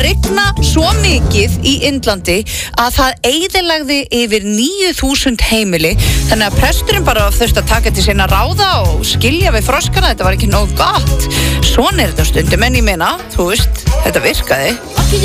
rigna svo mikið í Indlandi að það eyðilagði yfir 9.000 heimili, þannig að presturinn bara þurfti að taka til sinna ráða og skilja við froskana, þetta var ekki nógu gott. Svona er þetta stundum, en ég meina, þú veist, þetta virkaði.